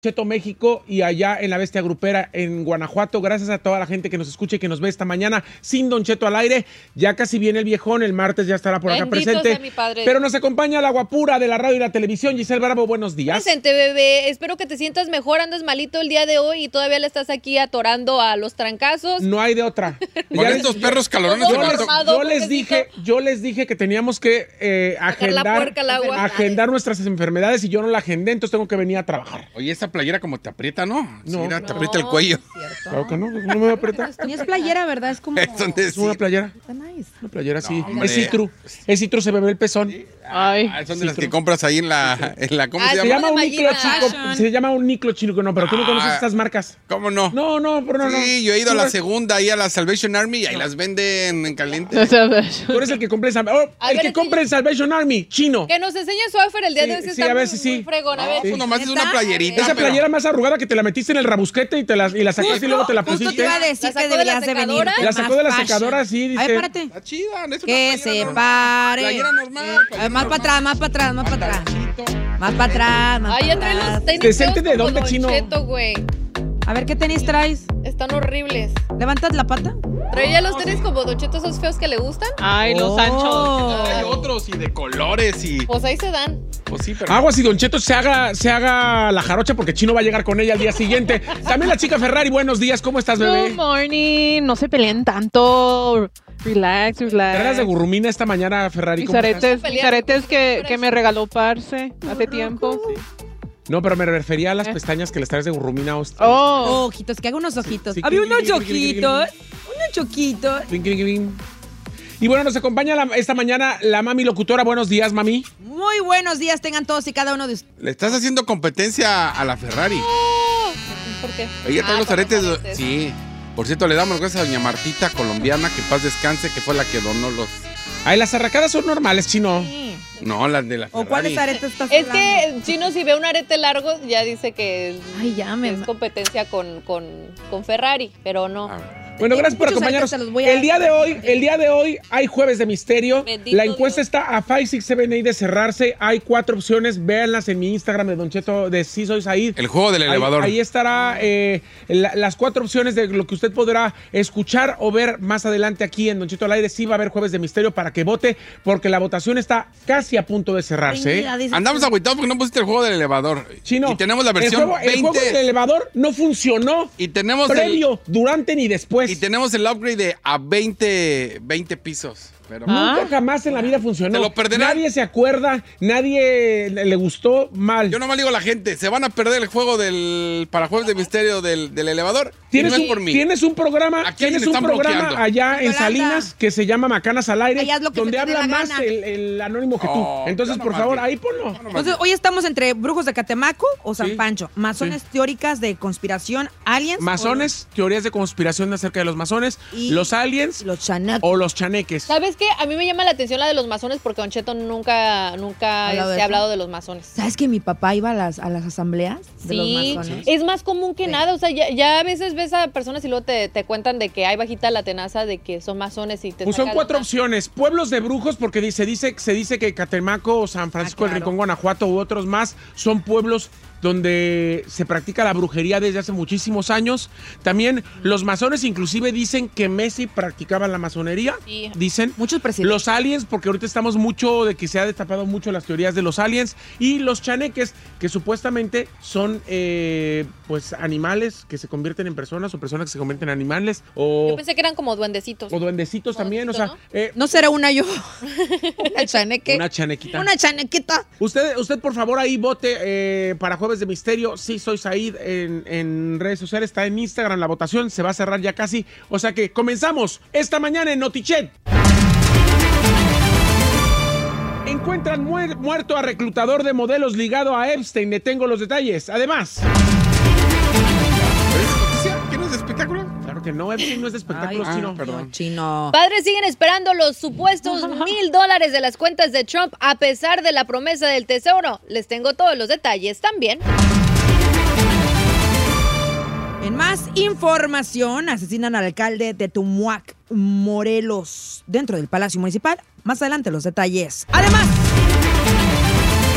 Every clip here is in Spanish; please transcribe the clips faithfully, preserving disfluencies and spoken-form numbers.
Cheto, México, y allá en la Bestia Grupera en Guanajuato. Gracias a toda la gente que nos escucha y que nos ve esta mañana sin Don Cheto al aire. Ya casi viene el viejón, el martes ya estará por acá Bendito presente. sea mi padre. Pero nos acompaña la guapura de la radio y la televisión, Giselle Bravo, buenos días. Presente, bebé. Espero que te sientas mejor. Andas malito el día de hoy y todavía le estás aquí atorando a los trancazos. No hay de otra. Con estos les, perros calorones. Yo, les, Formado, yo les dije, yo les dije que teníamos que eh, agendar, la puerca al agua. agendar nuestras enfermedades y yo no la agendé, entonces tengo que venir a trabajar. Oye, esa playera como te aprieta, ¿no? Sí, No. mira, te No, aprieta el cuello. Claro que no, no me va a apretar. Ni es playera, ¿verdad? Es como... Es donde Es una sí. playera. Está nice. Una playera, sí. hombre. Es citru. Es citru, se me ve el pezón. Ay. Ah, son de las Sí, que compras ahí en la, en la ¿cómo Ah, se Se sí. llama? llama un de niclo Mallina. chico. Fashion. Se llama un niclo chico, no, pero tú no Ah. conoces estas marcas. ¿Cómo no? No, no, pero no, no. Sí, yo he ido a la Tú- segunda, ahí a la Salvation Army, y ahí las venden en caliente. Tú eres el que compra en Sal- oh, A el ver, que compra en Salvation Army, chino. Que nos enseñe su outfit el día de hoy. Sí, Sí, sí, está a ver muy, si sí. muy fregón. A ver. No, pues nomás es ¿Neta? una playerita. Esa pero- playera más arrugada que te la metiste en el rabusquete y te la, y la sacaste y luego te la Justo te pusiste. iba a decir ¿La que sacó de la deberías de venir. secadora? La sacó de la secadora, sí, A dice. ver, párate. Está chida, no es una Que playera se normal. pare. Playera normal. A ver, playera más para normal. atrás, más para atrás, más para atrás. Más para atrás, más Ay, ya trae para los atrás. tenis ¿Decente feos de como dónde, Don chino? Cheto, güey. A ver, ¿qué tenis traes? Están horribles. ¿Levantas la pata? ¿Traía los tenis como Don Cheto esos feos que le gustan? Ay, los Oh. anchos. Hay otros y de colores y... Pues ahí se dan. Pues sí, pero... Aguas y Don Cheto se haga, se haga la jarocha porque Chino va a llegar con ella al día siguiente. También la chica Ferrari, buenos días, ¿cómo estás, Good bebé? morning. No se peleen tanto. Relax, relax. Traes de gurrumina esta mañana, Ferrari. Mis ¿Cómo estás? aretes, mis Pelear aretes con que, tus que me regaló Parce hace tiempo. No, pero me refería a las Eh. pestañas que les traes de gurrumina. Austin. Oh. Ojitos, que hago unos ojitos. Sí, Había sí, unos sí, sí, sí, ojitos. Unos ojitos. Cling, cling, cling. Y bueno, nos acompaña la- esta mañana la mami locutora. Buenos días, mami. Muy buenos días tengan todos y cada uno de ustedes. Le estás haciendo competencia a la Ferrari. ¿Por qué? Ella trae Ah, los por aretes. los aretes. Sí. Por cierto, le damos gracias a doña Martita, colombiana, que paz descanse, que fue la que donó los... Ay, las arracadas son normales, Chino. No, las de la ¿O Ferrari. cuáles aretes estás Es hablando? que el Chino, si ve un arete largo, ya dice que Ay, ya me... es competencia con, con, con Ferrari, pero no. A ver. Bueno, Tengo gracias por muchos acompañarnos. aretes, se los voy a- El día de hoy, el día de hoy hay jueves de misterio. Bendito La encuesta Dios. está a cinco, seis, siete, eight de cerrarse. Hay cuatro opciones. Véanlas en mi Instagram de Don Cheto de Sí Soy Said. El juego del Ahí- elevador. Ahí, estará eh, la- las cuatro opciones de lo que usted podrá escuchar o ver más adelante aquí en Don Cheto al aire. Sí va a haber jueves de misterio para que vote, porque la votación está casi a punto de cerrarse. ¿eh? Venga, dice- Andamos agüitados porque no pusiste el juego del elevador. Chino, Y tenemos la el versión juego, el juego veinte. del elevador no funcionó Y tenemos el, previo, durante ni después. y tenemos el upgrade de a veinte, veinte pisos. Pero Ah. Nunca jamás en la vida funcionó. ¿Se lo perderán? Nadie se acuerda, nadie le, le gustó mal. yo nomás le digo a la gente, se van a perder el juego del para jueves de misterio del, del elevador. Y ¿Tienes, no es un, por mí. tienes un programa, Aquí tienes me un están programa bloqueando. allá en Yolanda. Salinas que se llama Macanas al Aire, Ahí haz lo que donde se te dé habla la más gana. el, el anónimo que tú. Oh, Entonces, yo por nomás favor, digo. ahí ponlo. No, nomás Entonces, digo. hoy estamos entre brujos de Catemaco o San Sí. Pancho. Masones teóricas de conspiración, aliens. Masones, teorías de conspiración acerca de los masones, Y- los aliens o Los chanacos. o los chaneques. ¿Sabes qué? A mí me llama la atención la de los masones porque Don Cheto nunca, nunca ¿Hablado de se eso? ha hablado de los masones. ¿Sabes que mi papá iba a las, a las asambleas de Sí, los masones? es más común que Sí. nada. O sea, ya, ya a veces ves a personas y luego te, te cuentan de que hay bajita la tenaza de que son masones y te Pues son saca de cuatro onda. opciones. Pueblos de brujos, porque dice, dice, se dice que Catemaco o San Francisco Ah, del claro. Rincón, Guanajuato u otros más son pueblos donde se practica la brujería desde hace muchísimos años. También los masones inclusive dicen que Messi practicaba la masonería. Sí. Dicen. Muchos presidentes. Los aliens, porque ahorita estamos mucho de que se ha destapado mucho las teorías de los aliens. Y los chaneques, que supuestamente son eh, pues animales que se convierten en personas o personas que se convierten en animales. O, Yo pensé que eran como duendecitos. o duendecitos también. O sea, Duendecito, eh, ¿No será una yo? ¿Una chaneque? una chanequita. Una chanequita. Usted, usted, por favor, ahí vote eh, para Jueves de Misterio. Sí, soy Said en, en redes sociales. Está en Instagram la votación. Se va a cerrar ya casi. O sea que comenzamos esta mañana en Notichet. Encuentran muer- muerto a reclutador de modelos ligado a Epstein. Le tengo los detalles. Además, ¿Pero es noticia? ¿Qué no es de espectáculo? claro que no, Epstein no es de espectáculos, Ay, chino. ah, perdón. Chino. Padres siguen esperando los supuestos mil dólares de las cuentas de Trump a pesar de la promesa del tesoro. Les tengo todos los detalles también. En más información, asesinan al alcalde de Tumuac, Morelos, dentro del Palacio Municipal. Más adelante los detalles. Además,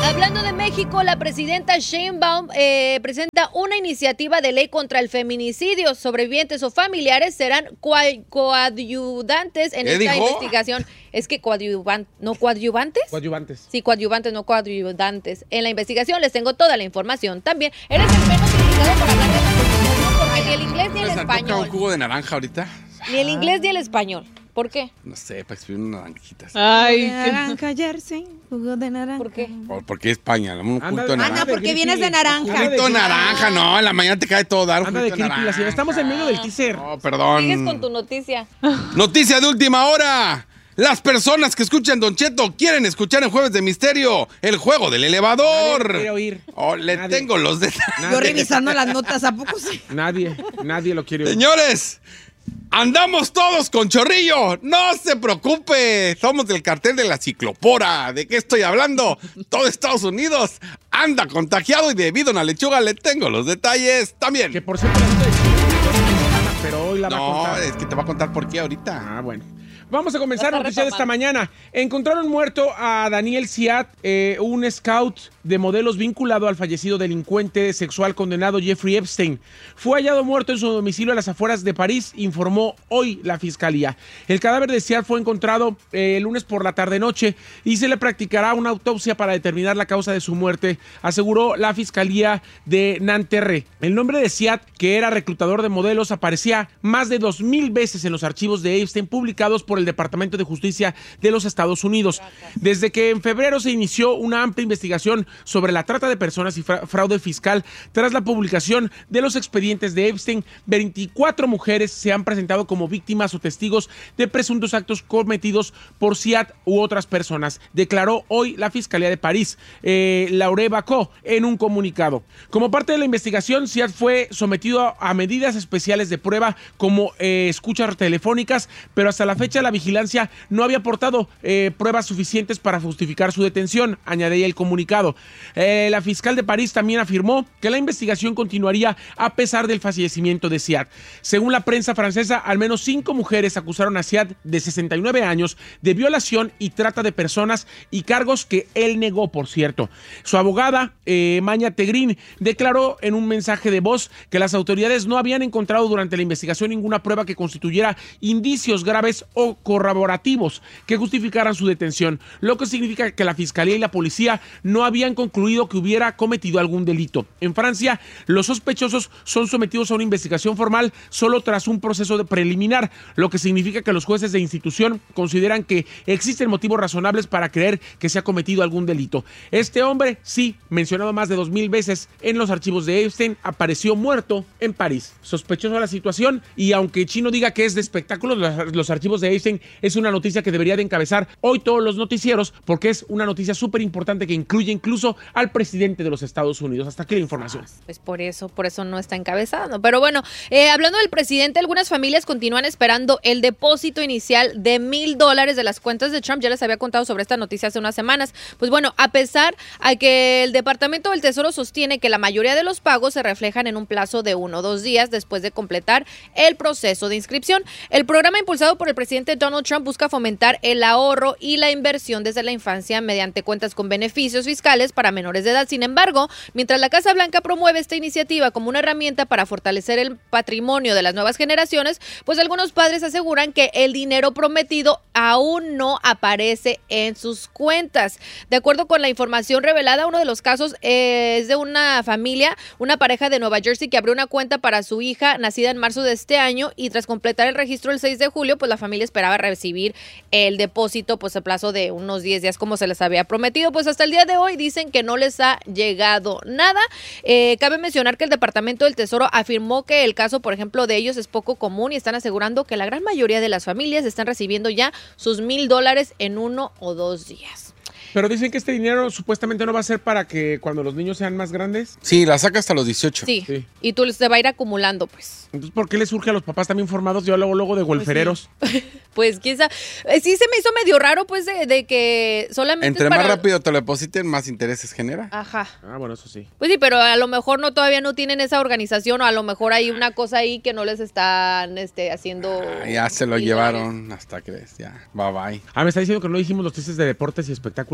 Hablando de México, la presidenta Sheinbaum eh, presenta una iniciativa de ley contra el feminicidio. Sobrevivientes o familiares serán coa- coadyuvantes en ¿Qué esta dijo? investigación. Es que coadyuvantes, ¿no coadyuvantes? Coadyuvantes. Sí, coadyuvantes, no coadyuvantes. En la investigación les tengo toda la información. También, eres el menos indicado para hablar de la constitución porque ni el inglés ni el ¿Les antoja español. un jugo de naranja ahorita? Ni el inglés ni el español. ¿Por qué? No sé, para escribir unas naranjitas. Ay, Jugo de naranja, jersey, jugo de naranja. ¿Por qué? Por- Porque España, un Anda- juguito de anda naranja. Ana, porque de vienes de creepy. naranja. Anda de Juguito de creepy. naranja, no, en la mañana te cae todo dar un Anda de juguito de creepy la señora. naranja. Estamos en medio del teaser. No, perdón. Sigues con tu noticia. Noticia de última hora. Las personas que escuchan Don Cheto quieren escuchar en Jueves de Misterio el juego del elevador. Nadie lo quiere oír. Oh, le Nadie. tengo los detalles. Yo Nadie, revisando las notas, ¿a poco sí? nadie, nadie lo quiere oír. Señores, andamos todos con chorrillo. No se preocupe. Somos del cartel de la ciclopora. ¿De qué estoy hablando? Todo Estados Unidos anda contagiado y debido a una lechuga le tengo los detalles también. Que por cierto, la nota de semana, pero hoy la va a No, contar. es que te va a contar por qué ahorita. Ah, bueno. Vamos a comenzar Lo la está noticia de esta retomando. mañana. Encontraron muerto a Daniel Siat, eh, un scout de modelos vinculado al fallecido delincuente sexual condenado Jeffrey Epstein. Fue hallado muerto en su domicilio a las afueras de París, informó hoy la fiscalía. El cadáver de Siat fue encontrado eh, el lunes por la tarde-noche y se le practicará una autopsia para determinar la causa de su muerte, aseguró la fiscalía de Nanterre. El nombre de Siat, que era reclutador de modelos, aparecía más de dos mil veces en los archivos de Epstein publicados por el Departamento de Justicia de los Estados Unidos. Desde que en febrero se inició una amplia investigación sobre la trata de personas y fra- fraude fiscal, tras la publicación de los expedientes de Epstein, veinticuatro mujeres se han presentado como víctimas o testigos de presuntos actos cometidos por Siat u otras personas, declaró hoy la Fiscalía de París, eh, Laure Bacot, en un comunicado. Como parte de la investigación, Siat fue sometido a, a medidas especiales de prueba como eh, escuchas telefónicas, pero hasta la fecha la vigilancia no había aportado eh, pruebas suficientes para justificar su detención, añadía el comunicado. Eh, la fiscal de París también afirmó que la investigación continuaría a pesar del fallecimiento de Siat. Según la prensa francesa, al menos cinco mujeres acusaron a Siat, de sesenta y nueve años, de violación y trata de personas y cargos que él negó, por cierto. Su abogada, eh, Maña Tegrin, declaró en un mensaje de voz que las autoridades no habían encontrado durante la investigación ninguna prueba que constituyera indicios graves o corroborativos que justificaran su detención, lo que significa que la fiscalía y la policía no habían concluido que hubiera cometido algún delito. En Francia, los sospechosos son sometidos a una investigación formal solo tras un proceso de preliminar, lo que significa que los jueces de institución consideran que existen motivos razonables para creer que se ha cometido algún delito. Este hombre, sí, mencionado más de dos mil veces en los archivos de Epstein, apareció muerto en París. Sospechoso de la situación, y aunque Chino diga que es de espectáculos, los, los archivos de Epstein es una noticia que debería de encabezar hoy todos los noticieros, porque es una noticia súper importante que incluye incluso al presidente de los Estados Unidos. Hasta aquí la información. Pues por eso, por eso no está encabezado. Pero bueno, eh, hablando del presidente, algunas familias continúan esperando el depósito inicial de mil dólares de las cuentas de Trump. Ya les había contado sobre esta noticia hace unas semanas. Pues bueno, a pesar a que el Departamento del Tesoro sostiene que la mayoría de los pagos se reflejan en un plazo de uno o dos días después de completar el proceso de inscripción. El programa impulsado por el presidente Donald Trump busca fomentar el ahorro y la inversión desde la infancia mediante cuentas con beneficios fiscales para menores de edad. Sin embargo, mientras la Casa Blanca promueve esta iniciativa como una herramienta para fortalecer el patrimonio de las nuevas generaciones, pues algunos padres aseguran que el dinero prometido aún no aparece en sus cuentas. De acuerdo con la información revelada, uno de los casos eh, es de una familia, una pareja de Nueva Jersey que abrió una cuenta para su hija nacida en marzo de este año, y tras completar el registro el seis de julio, pues la familia esperaba recibir el depósito pues a plazo de unos diez días como se les había prometido. Pues hasta el día de hoy dicen que no les ha llegado nada. Eh, cabe mencionar que el Departamento del Tesoro afirmó que el caso, por ejemplo, de ellos es poco común, y están asegurando que la gran mayoría de las familias están recibiendo ya sus mil dólares en uno o dos días. Pero dicen que este dinero supuestamente no va a ser para que cuando los niños sean más grandes. Sí, la saca hasta los dieciocho. Sí, Sí. y tú se va a ir acumulando, pues. Entonces, ¿por qué les surge a los papás también formados ya luego, luego de golfereros? Pues quizá, eh, sí se me hizo medio raro, pues, de, de que solamente Entre es para... más rápido te lo depositen, más intereses genera. Ajá. Ah, bueno, eso sí. Pues sí, pero a lo mejor no todavía no tienen esa organización, o a lo mejor hay una cosa ahí que no les están este, haciendo... Ah, ya se lo mil llevaron hasta que ya, bye bye. Ah, me está diciendo que no dijimos los chistes de deportes y espectáculos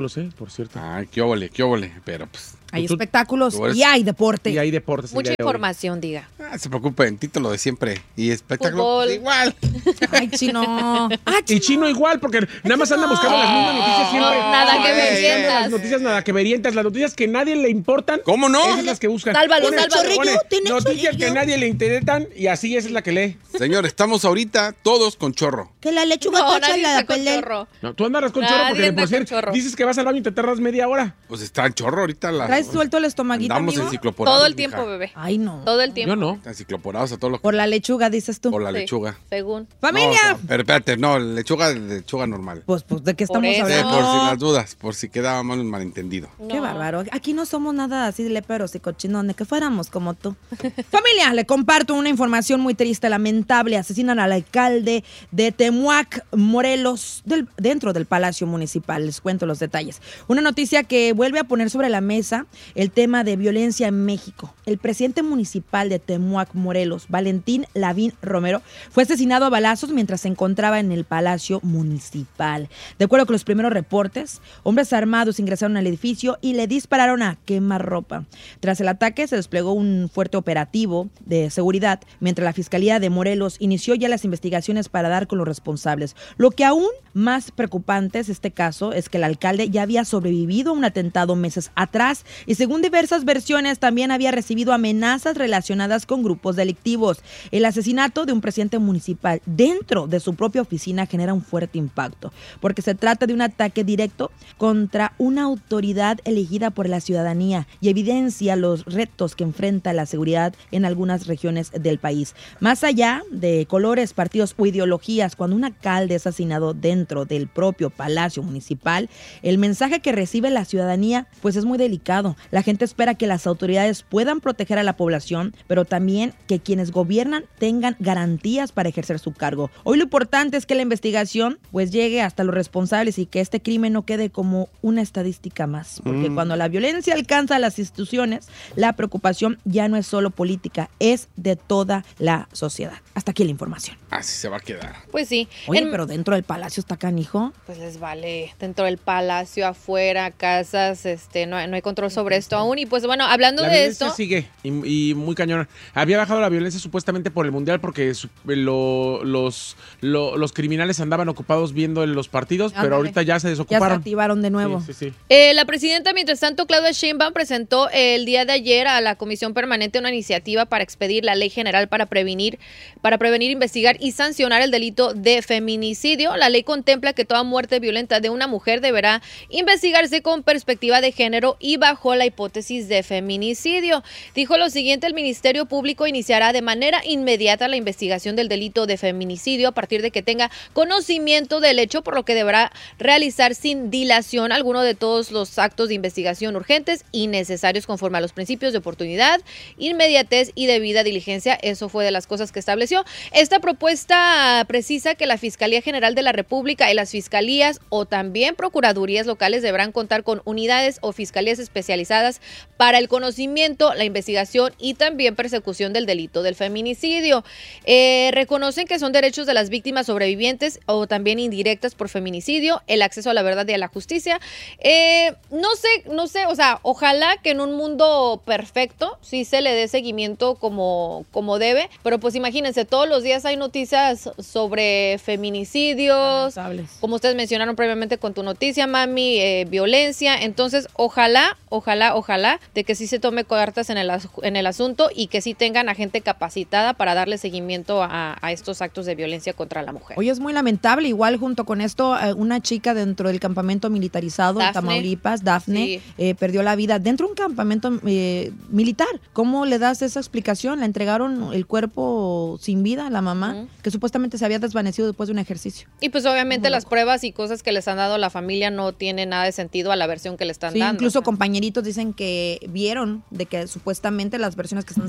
espectáculos, ¿eh? Por cierto. Ay, qué óvole, qué óvole. Pero pues. Hay Tú- espectáculos tú eres- y hay deporte. Y hay deportes. el Mucha día de hoy. información, diga. Ah, se preocupen, título de siempre. Y espectáculo. Fútbol. pues, igual. Ay, chino. Ay, Y Chino igual, porque nada más anda buscando las mismas noticias siempre. Nada que Ay, ver, ay, sientas. Las noticias nada que verientas, las noticias que nadie le importan. ¿Cómo no? Esas son las que buscan. Sálvalo, Pone- sálvalo. pone Tiene noticias chorrillo. que nadie le interesan y así esa es la que lee. Señor, estamos ahorita todos con chorro. que la lechuga No, tacha nadie la está con pelea. chorro. No, tú andas con Nadie chorro porque de anda por con ser, chorro. dices que vas al baño y te tardas media hora. Pues está en chorro ahorita. La, ¿Traes suelto el estomaguito, Andamos amigo? encicloporados. Todo el mija. tiempo, bebé. Ay, no. Todo el tiempo. Yo no. Encicloporados a todos los. Por la lechuga, dices tú. Por la Sí, lechuga. según. ¡Familia! No, pero espérate, no, lechuga, lechuga normal. Pues, pues, ¿de qué Por estamos eso. Eh, hablando? por si las dudas, por si quedaba mal un malentendido. Qué No. bárbaro. Aquí no somos nada así de leperos y cochinones, que fuéramos como tú. Familia, le comparto una información muy triste, lamentable. Asesinan al alcalde de Temuac, Morelos, del- dentro del Palacio Municipal. Les cuento los detalles. Una noticia que vuelve a poner sobre la mesa el tema de violencia en México. El presidente municipal de Temuac, Morelos, Valentín Lavín Romero, fue asesinado a balazos mientras se encontraba en el Palacio Municipal. De acuerdo con los primeros reportes, hombres armados ingresaron al edificio y le dispararon a quemarropa. Tras el ataque se desplegó un fuerte operativo de seguridad, mientras la Fiscalía de Morelos inició ya las investigaciones para dar con los responsables. Lo que aún más preocupante es este caso es que el alcalde ya había sobrevivido a un atentado meses atrás y según diversas versiones también había recibido amenazas relacionadas con grupos delictivos. El asesinato de un presidente municipal dentro de su propia oficina genera un fuerte impacto, porque se trata de un ataque directo contra una autoridad elegida por la ciudadanía y evidencia los retos que enfrenta la seguridad en algunas regiones del país. Más allá de colores, partidos o ideologías, cuando un alcalde es asesinado dentro del propio Palacio Municipal, el mensaje que recibe la ciudadanía pues es muy delicado. La gente espera que las autoridades puedan proteger a la población, pero también que quienes gobiernan tengan garantías para ejercer su cargo. Hoy lo importante es que la investigación pues llegue hasta los responsables y que este crimen no quede como una estadística más, porque Mm. cuando la violencia alcanza a las instituciones, la preocupación ya no es solo política, es de toda la sociedad. Hasta aquí la información. Así se va a quedar. Pues sí. Oye, En- pero dentro del palacio está canijo. Pues les vale, dentro del palacio, afuera, casas, este, no, hay- no hay control sobre esto aún. Y pues bueno, hablando La de violencia esto, sigue y, y muy cañona. Había bajado la violencia supuestamente por el Mundial porque su- lo- los, lo- los criminales andaban ocupados viendo los partidos, Ándale. pero ahorita ya se Ya se desocuparon. activaron de nuevo. Sí, sí, sí. eh, la presidenta, mientras tanto, Claudia Sheinbaum presentó el día de ayer a la Comisión Permanente una iniciativa para expedir la Ley General para prevenir, para prevenir, investigar y sancionar el delito de feminicidio. La ley contempla que toda muerte violenta de una mujer deberá investigarse con perspectiva de género y bajo la hipótesis de feminicidio. Dijo lo siguiente: el Ministerio Público iniciará de manera inmediata la investigación del delito de feminicidio a partir de que tenga conocimiento del hecho, por lo que deberá realizar sin dilación alguno de todos los actos de investigación urgentes y necesarios conforme a los principios de oportunidad, inmediatez y debida diligencia. Eso fue de las cosas que estableció. Esta propuesta precisa que la Fiscalía General de la República y las fiscalías o también procuradurías locales deberán contar con unidades o fiscalías especializadas para el conocimiento, la investigación y también persecución del delito del feminicidio. Eh, reconocen que son derechos de las víctimas sobrevivientes o también indirectas por feminicidio, el acceso a la verdad y a la justicia. Eh, no sé, no sé, o sea, ojalá que en un mundo perfecto sí se le dé seguimiento como, como debe, pero pues imagínense, todos los días hay noticias sobre feminicidios, Lamentables. como ustedes mencionaron previamente con tu noticia, mami, eh, violencia. Entonces, ojalá, ojalá, ojalá de que sí se tome cartas en el, as- en el asunto y que sí tengan a gente capacitada para darle seguimiento a, a estos actos de violencia contra la mujer. Oye, es muy lamentable. Igual junto con esto, eh, una chica dentro del campamento militarizado en Dafne. Tamaulipas, Dafne, Sí. eh, perdió la vida dentro de un campamento eh, militar. ¿Cómo le das esa explicación? Le entregaron el cuerpo sin vida a la mamá, Ujú. que supuestamente se había desvanecido después de un ejercicio. Y pues obviamente Muy las loco. pruebas y cosas que les han dado a la familia no tienen nada de sentido a la versión que le están Sí, dando. incluso o sea. compañeritos dicen que vieron de que supuestamente las versiones que están saliendo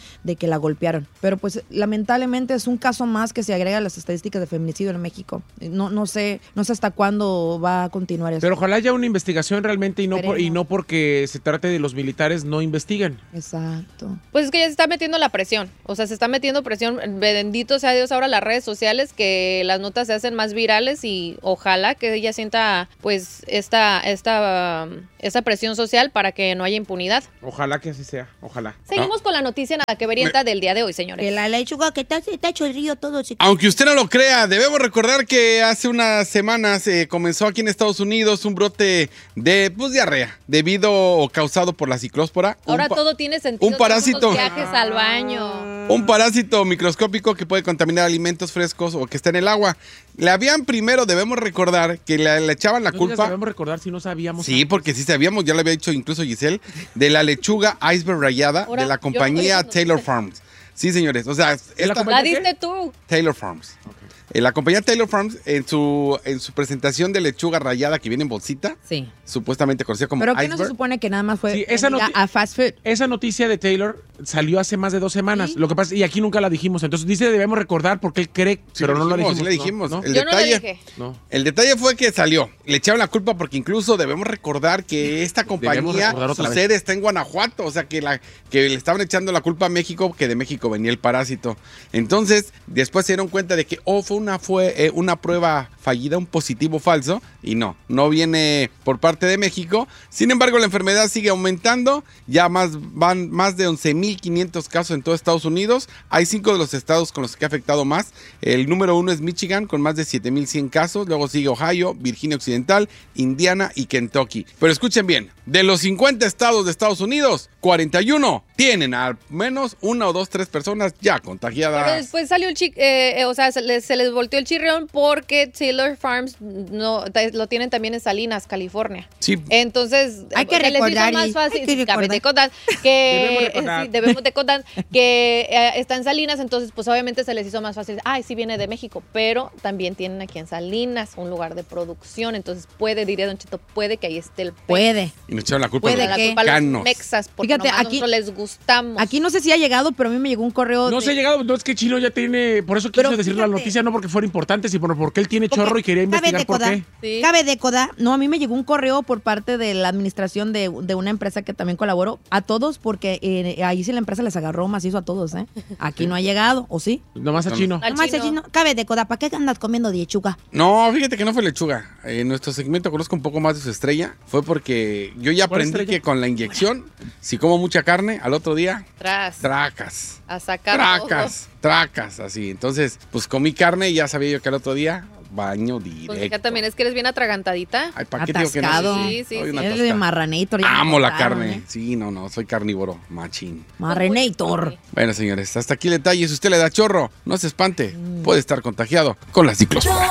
de que la golpearon. Pero pues lamentablemente es un caso más que se agrega a las estadísticas de feminicidio en México. No, no sé, no sé hasta cuándo va a continuar eso. Pero ojalá haya una investigación realmente y no, por, y no porque se trate de los militares no investiguen. Exacto. Pues es que ya se está metiendo la presión, o sea, se está metiendo presión, bendito sea Dios ahora las redes sociales, que las notas se hacen más virales y ojalá que ella sienta pues esta, esta, um, esta presión social para que no haya impunidad. Ojalá que así sea, ojalá. Seguimos no. con la noticia nada que verienta del día de hoy, señores. Que la lechuga que está, está hecho el río todo, chico. Aunque usted no lo crea, debemos recordar que hace unas semanas eh, comenzó aquí en Estados Unidos un brote de pues, diarrea debido o causado por la ciclóspora. Ahora un todo tiene sentido. un parásito. Todos los viajes al baño. Un parásito microscópico que puede contaminar alimentos frescos o que está en el agua. Le habían primero, debemos recordar, que le, le echaban la No culpa. debemos recordar si no sabíamos. Sí, antes. porque sí sabíamos, ya lo había dicho incluso Giselle, de la lechuga iceberg rayada Ahora, de la yo compañía no sé. Taylor Farms. Sí, señores, o sea, esta, La diste tú. Taylor Farms. Eh, La compañía Taylor Farms, en su, en su presentación de lechuga rayada que viene en bolsita, Sí. supuestamente conocida como Pero ¿qué iceberg. no se supone que nada más fue Sí, esa vendida noti- a fast food? Esa noticia de Taylor salió hace más de dos semanas. Sí. Lo que pasa, y aquí nunca la dijimos. Entonces dice debemos recordar porque él cree, Sí, pero le no la dijimos, dijimos. sí le dijimos. ¿no? ¿no? El Yo no le detalle, dije. No. El detalle fue que salió. Le echaron la culpa porque incluso debemos recordar que esta Debemos compañía, recordar otra su vez. sede está en Guanajuato. O sea, que, la, que le estaban echando la culpa a México, que de México venía el parásito. Entonces, después se dieron cuenta de que, oh, fue una, fue, eh, una prueba fallida, un positivo falso. Y no, no viene por parte de México. Sin embargo, la enfermedad sigue aumentando. Ya más, van más de once mil quinientos casos en todo Estados Unidos. Hay cinco de los estados con los que ha afectado más. El número uno es Michigan, con más de siete mil cien casos. Luego sigue Ohio, Virginia Occidental, Indiana y Kentucky. Pero escuchen bien, de los cincuenta estados de Estados Unidos, cuarenta y uno tienen al menos una o dos, tres personas ya contagiadas. Pero después salió el chi eh, eh, o sea, se les, se les volteó el chirrión porque Taylor Farms no, lo tienen también en Salinas, California. Sí. Entonces, Hay que se les hizo recordar, más y- fácil, hay que sí, cabe recordar. de contar que Debemos recordar. sí, debemos de contar que eh, está en Salinas, entonces pues obviamente se les hizo más fácil. Ay, sí viene de México, pero también tienen aquí en Salinas un lugar de producción, entonces puede, diría Don Cheto, puede que ahí esté el pez. Puede. Y nos echaron la culpa Puede a La los que- culpa a los mexicanos. mexas, porque Fíjate, nomás aquí- nosotros les gustamos. Aquí no sé si ha llegado, pero a mí me llegó un correo. No de- se ha llegado, no es que Chino ya tiene, por eso Pero quiso decir la fíjate. noticia, no porque fuera importante, sino porque él tiene Porque chorro y quería cabe investigar por decodar, qué. Sí. Cabe decodar. No, a mí me llegó un correo por parte de la administración de, de una empresa que también colaboró a todos, porque eh, ahí sí la empresa les agarró macizo a todos, ¿eh? Aquí no ha llegado, ¿o sí? Nomás a No. Chino. Al Nomás el chino. chino, cabe decodar. ¿Para qué andas comiendo lechuga? No, fíjate que no fue lechuga. En nuestro segmento conozco un poco más de su estrella. Fue porque yo ya ¿Cuál aprendí estrella? que con la inyección, si como mucha carne, al otro día, Tras, tracas. a sacar Tracas, tracas, así. Entonces, pues comí carne y ya sabía yo que al otro día, baño todo. directo. Pues hija, también es que eres bien atragantadita. Ay, ¿para qué digo que no? Atascado. Sí, sí, Soy sí. una Eres de atascada. marranator. ya me Amo la contaron, carne. ¿eh? Sí, no, no, soy carnívoro, machín. Marranator. Bueno, señores, hasta aquí el detalle. Si usted le da chorro, no se espante. Puede estar contagiado con la ciclospora.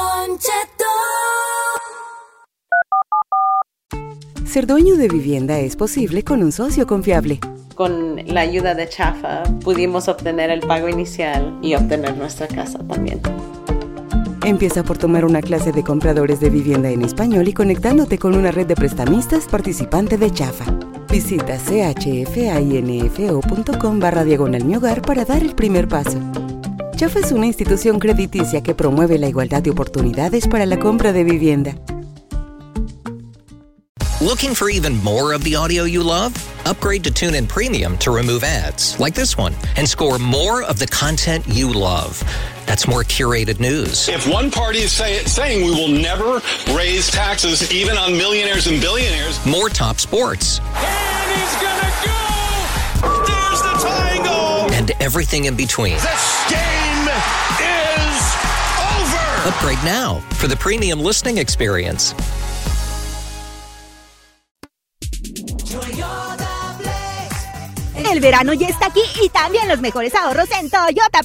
Ser dueño de vivienda es posible con un socio confiable. Con la ayuda de Chafa pudimos obtener el pago inicial y obtener nuestra casa también. Empieza por tomar una clase de compradores de vivienda en español y conectándote con una red de prestamistas participante de Chafa. Visita chfainfo.com barra diagonal mi hogar para dar el primer paso. Chafa es una institución crediticia que promueve la igualdad de oportunidades para la compra de vivienda. Looking for even more of the audio you love? Upgrade to TuneIn Premium to remove ads, like this one, and score more of the content you love. That's more curated news. If one party is say, saying we will never raise taxes even on millionaires and billionaires. More top sports. And he's gonna go! There's the tying goal! And everything in between. This game is over! Upgrade now for the premium listening experience. El verano ya está aquí y también los mejores ahorros en Toyota Place.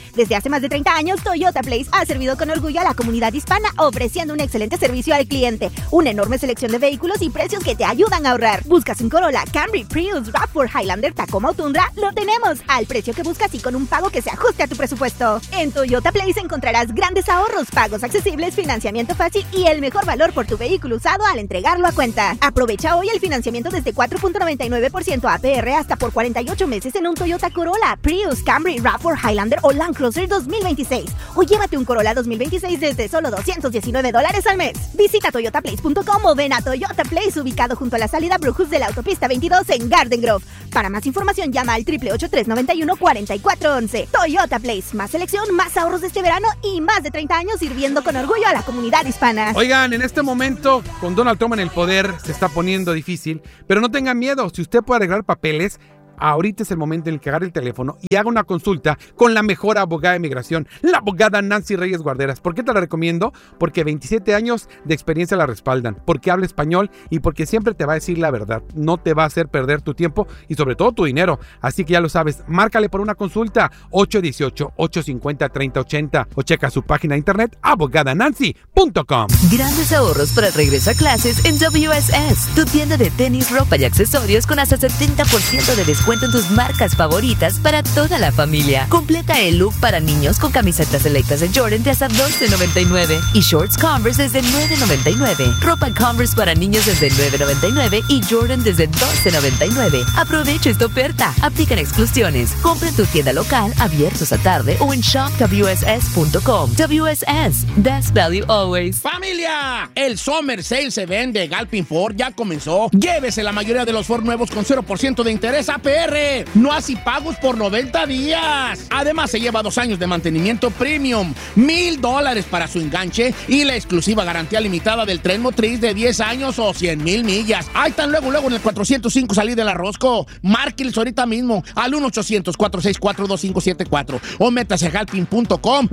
Desde hace más de treinta años, Toyota Place ha servido con orgullo a la comunidad hispana, ofreciendo un excelente servicio al cliente, una enorme selección de vehículos y precios que te ayudan a ahorrar. ¿Buscas un Corolla, Camry, Prius, RAV cuatro, Highlander, Tacoma o Tundra? Lo tenemos al precio que buscas y con un pago que se ajuste a tu presupuesto. En Toyota Place encontrarás grandes ahorros, pagos accesibles, financiamiento fácil y el mejor valor por tu vehículo usado al entregarlo a cuenta. Aprovecha hoy el financiamiento desde cuatro punto noventa y nueve por ciento A P R hasta por cuarenta y ocho meses en un Toyota Corolla, Prius, Camry, RAV cuatro, Highlander o Land Cruiser dos mil veintiséis. O llévate un Corolla dos mil veintiséis desde solo doscientos diecinueve dólares al mes. Visita toyota place punto com o ven a Toyota Place, ubicado junto a la salida Bruchus de la autopista veintidós en Garden Grove. Para más información llama al triple ocho tres nueve uno cuatro cuatro once. Toyota Place, más selección, más ahorros de este verano y más de treinta años sirviendo con orgullo a la comunidad hispana. Oigan, en este momento, con Donald Trump en el poder, se está poniendo difícil, pero no tengan miedo, si usted puede arreglar papeles, ahorita es el momento en el que agarre el teléfono y haga una consulta con la mejor abogada de migración, la abogada Nancy Reyes Guarderas. ¿Por qué te la recomiendo? Porque veintisiete años de experiencia la respaldan, porque habla español y porque siempre te va a decir la verdad. No te va a hacer perder tu tiempo y sobre todo tu dinero. Así que ya lo sabes, márcale por una consulta ocho uno ocho, ocho cinco cero, tres cero ocho cero o checa su página de internet abogada nancy punto com. Grandes ahorros para el regreso a clases en W S S, tu tienda de tenis, ropa y accesorios con hasta setenta por ciento de descuento en tus marcas favoritas para toda la familia. Completa el look para niños con camisetas selectas de Jordan de hasta doce noventa y nueve y shorts Converse desde nueve noventa y nueve. Ropa Converse para niños desde nueve noventa y nueve y Jordan desde doce noventa y nueve. Aprovecha esta oferta. Aplican exclusiones. Compra en tu tienda local, abiertos a tarde o en shop w s s punto com. W S S, best value always. ¡Familia! El Summer Sale se vende. Galpin Ford ya comenzó. Llévese la mayoría de los Ford nuevos con cero por ciento de interés A P R. No así pagos por noventa días. Además, se lleva dos años de mantenimiento premium, mil dólares para su enganche y la exclusiva garantía limitada del tren motriz de diez años o cien mil millas. Ahí están luego, luego en el cuatrocientos cinco salida de la Rosco. Márqueles ahorita mismo al uno ochocientos, cuatro seis cuatro, dos cinco siete cuatro o métase a galpin punto com.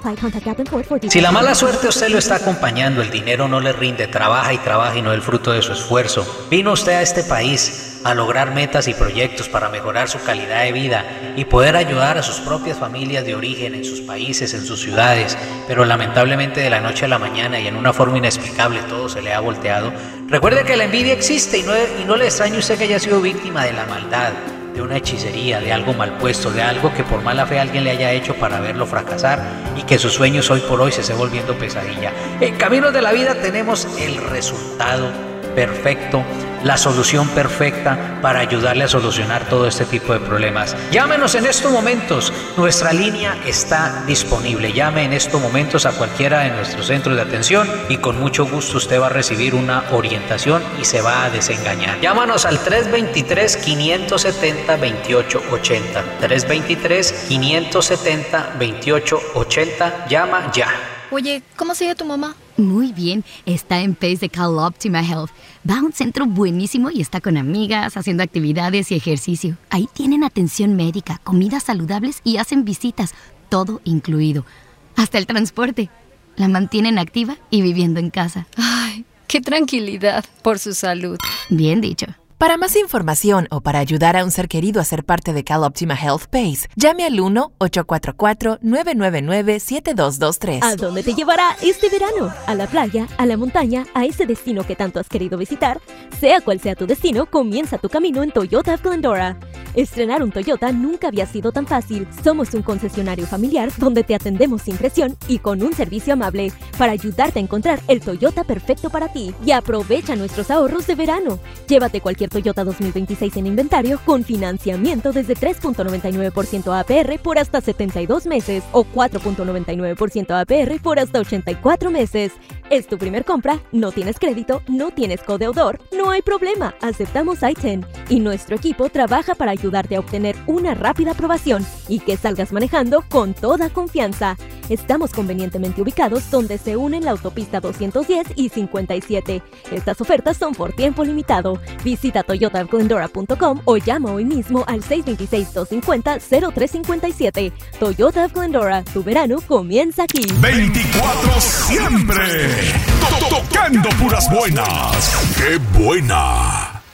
Si la mala suerte a usted lo está acompañando, el dinero no le rinde, trabaja y trabaja y no el fruto de su esfuerzo. Vino usted a este país a lograr metas y proyectos para mejorar su calidad de vida y poder ayudar a sus propias familias de origen en sus países, en sus ciudades, pero lamentablemente de la noche a la mañana y en una forma inexplicable todo se le ha volteado. Recuerde que la envidia existe y no, y no le extrañe usted que haya sido víctima de la maldad, de una hechicería, de algo mal puesto, de algo que por mala fe alguien le haya hecho para verlo fracasar y que sus sueños hoy por hoy se esté volviendo pesadilla. En Caminos de la Vida tenemos el resultado perfecto, la solución perfecta para ayudarle a solucionar todo este tipo de problemas. Llámenos en estos momentos, nuestra línea está disponible. Llame en estos momentos a cualquiera de nuestros centros de atención y con mucho gusto usted va a recibir una orientación y se va a desengañar. Llámanos al tres dos tres, cinco siete cero, dos ocho ocho cero. tres dos tres, cinco siete cero, dos ocho ocho cero. Llama ya. Oye, ¿cómo sigue tu mamá? Muy bien, está en Pace de CalOptima Health. Va a un centro buenísimo y está con amigas, haciendo actividades y ejercicio. Ahí tienen atención médica, comidas saludables y hacen visitas, todo incluido. Hasta el transporte. La mantienen activa y viviendo en casa. Ay, qué tranquilidad por su salud. Bien dicho. Para más información o para ayudar a un ser querido a ser parte de CalOptima Health Pace, llame al uno ocho cuatro cuatro, nueve nueve nueve, siete dos dos tres. ¿A dónde te llevará este verano? ¿A la playa? ¿A la montaña? ¿A ese destino que tanto has querido visitar? Sea cual sea tu destino, comienza tu camino en Toyota of Glendora. Estrenar un Toyota nunca había sido tan fácil. Somos un concesionario familiar donde te atendemos sin presión y con un servicio amable para ayudarte a encontrar el Toyota perfecto para ti. Y aprovecha nuestros ahorros de verano. Llévate cualquier Toyota dos mil veintiséis en inventario con financiamiento desde tres punto noventa y nueve por ciento A P R por hasta setenta y dos meses o cuatro punto noventa y nueve por ciento A P R por hasta ochenta y cuatro meses. ¿Es tu primer compra? ¿No tienes crédito? ¿No tienes codeudor? No hay problema, aceptamos I diez y nuestro equipo trabaja para ayudarte a obtener una rápida aprobación y que salgas manejando con toda confianza. Estamos convenientemente ubicados donde se unen la autopista doscientos diez y cincuenta y siete. Estas ofertas son por tiempo limitado. Visita toyota glendora punto com o llama hoy mismo al seis dos seis, dos cinco cero, cero tres cinco siete. Toyota of Glendora, tu verano comienza aquí. veinticuatro siempre. Tocando puras buenas. ¡Qué buena!